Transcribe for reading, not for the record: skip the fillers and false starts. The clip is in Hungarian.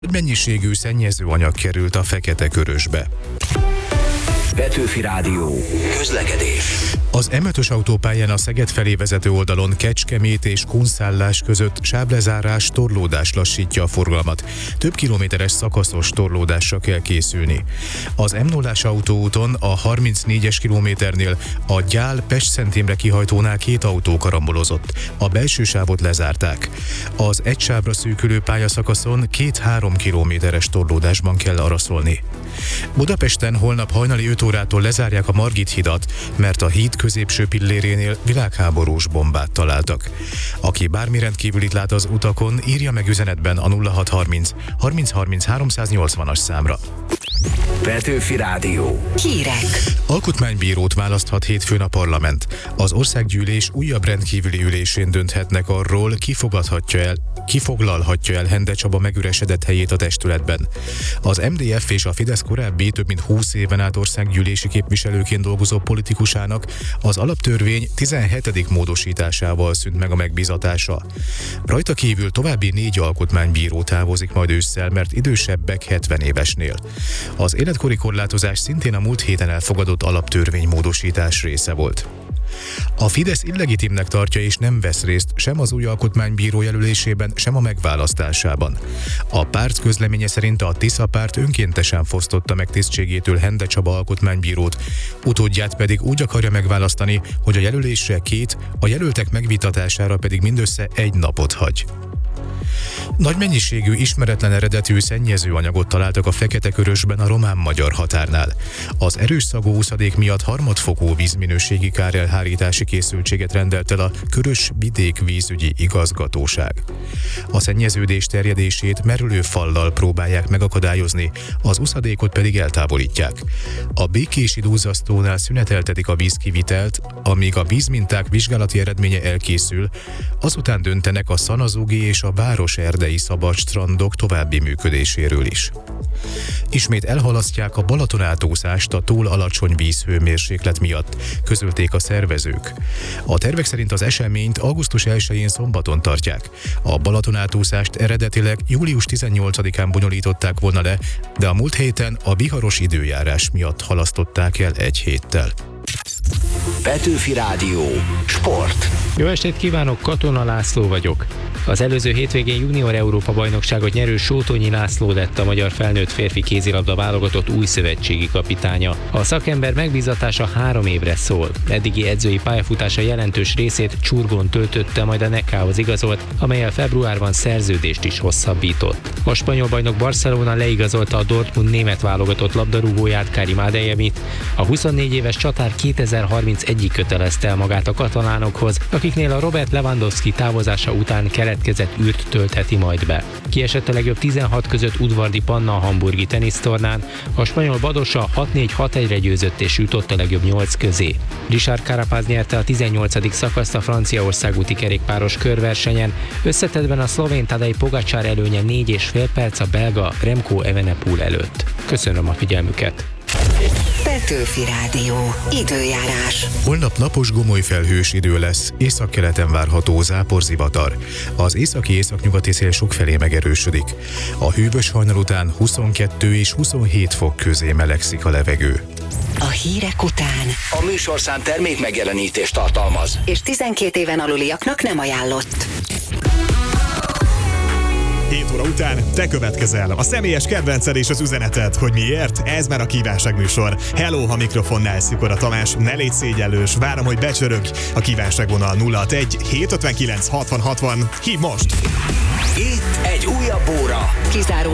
Mennyiségű szennyezőanyag került a Fekete-Körösbe. Petőfi Rádió. Közlekedés. Az M5-ös autópályán a Szeged felé vezető oldalon Kecskemét és Kunszállás között sáblezárás, torlódás lassítja a forgalmat. Több kilométeres szakaszos torlódásra kell készülni. Az M0-ás autóúton a 34-es kilométernél a Gyál-Pest-Szent Imre kihajtónál 2 autó karambolozott. A belső sávot lezárták. Az egy sávra szűkülő pályaszakaszon 2-3 kilométeres torlódásban kell araszolni. Budapesten holnap hajnali 5 órától lezárják a Margit hidat, mert a híd középső pillérénél világháborús bombát találtak. Aki bármi rendkívülit lát az utakon, írja meg üzenetben a 0630 3030 380-as számra. Petőfi Rádió. Hírek. Alkotmánybírót választhat hétfőn a parlament. Az országgyűlés újabb rendkívüli ülésén dönthetnek arról, ki foglalhatja el Hende Csaba megüresedett helyét a testületben. Az MDF és a Fidesz korábbi több mint 20 éven át országgyűlési képviselőként dolgozó politikusának az alaptörvény 17. módosításával szűnt meg a megbízatása. Rajta kívül további 4 alkotmánybíró távozik majd ősszel, mert idősebbek 70 évesnél. Az életkori korlátozás szintén a múlt héten elfogadott alaptörvénymódosítás része volt. A Fidesz illegitimnek tartja és nem vesz részt sem az új alkotmánybíró jelölésében, sem a megválasztásában. A párt közleménye szerint a Tisza párt önkéntesen fosztotta meg tisztségétől Hende Csaba alkotmánybírót, utódját pedig úgy akarja megválasztani, hogy a jelölésre 2, a jelöltek megvitatására pedig mindössze 1 napot hagy. Nagy mennyiségű, ismeretlen eredetű szennyezőanyagot találtak a Fekete-Körösben a román-magyar határnál. Az erős szagú úszadék miatt harmadfokú vízminőségi kárelhárítási készültséget rendelt el a Körös Vidékvízügyi Igazgatóság. A szennyeződés terjedését merülőfallal próbálják megakadályozni, az úszadékot pedig eltávolítják. A békési duzzasztónál szüneteltetik a vízkivitelt, amíg a vízminták vizsgálati eredménye elkészül, azután döntenek a Szanazugi és a Városerdei szabad strandok további működéséről is. Ismét elhalasztják a Balaton átúszást a túl alacsony vízhőmérséklet miatt, közölték a szervezők. A tervek szerint az eseményt augusztus 1-én szombaton tartják. A Balaton átúszást eredetileg július 18-án bonyolították volna le, de a múlt héten a viharos időjárás miatt halasztották el 1 héttel. Petőfi Rádió. Sport. Jó estét kívánok, Katona László vagyok. Az előző hétvégén junior Európa-bajnokságot nyerő Sótonyi László lett a magyar felnőtt férfi kézilabda válogatott új szövetségi kapitánya. A szakember megbízatása 3 évre szól. Eddigi edzői pályafutása jelentős részét Csurgón töltötte, majd a Neckához igazolt, amellyel februárban szerződést is hosszabbított. A spanyol bajnok Barcelona leigazolta a Dortmund német válogatott labdarúgóját, Karim Adeyemit. A 24 éves csatár 2031-ig kötelezte el magát a katalánokhoz, akiknél a Robert Lewandowski távozása után keletkezett űrt töltheti majd be. Kiesett a legjobb 16 között Udvardi Panna a hamburgi tenisztornán, a spanyol Badosa 6-4-6-1-re győzött és jutott a legjobb 8 közé. Richard Carapaz nyerte a 18. szakaszt a Franciaország úti kerékpáros körversenyen, összetettben a szlovén Tadej Pogačar előnye 4,5 perc a belga Remco Evenepoel előtt. Köszönöm a figyelmüket! Petőfi Rádió. Időjárás. Holnap napos, gomoly felhős idő lesz, északkeleten várható záporzivatar. Az északi-északnyugati szél sokfelé megerősödik. A hűvös hajnal után 22 és 27 fok közé melegszik a levegő. A hírek után a műsorszám termék megjelenítést tartalmaz, és 12 éven aluliaknak nem ajánlott. 7 óra után te következel. A személyes kedvenced és az üzeneted, hogy miért? Ez már a kívánság műsor. Hello, ha mikrofonnál Szikora Tamás, ne légy szégyellős, várom, hogy becsörög. A kívánságvonal 061 759 60 60. Hív most! Itt egy újabb óra. Kizáró